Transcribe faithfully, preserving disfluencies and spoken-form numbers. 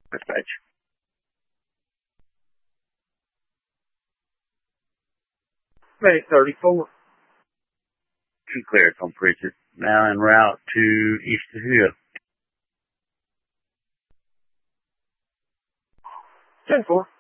Dispatch. Medic thirty-four. Two cleared from Pritchard. Now en route to Easter Hill. ten four.